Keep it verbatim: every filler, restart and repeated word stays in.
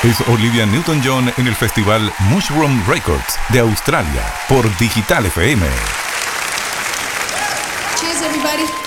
Es Olivia Newton-John en el festival Mushroom Records de Australia por Digital F M. Cheers, everybody.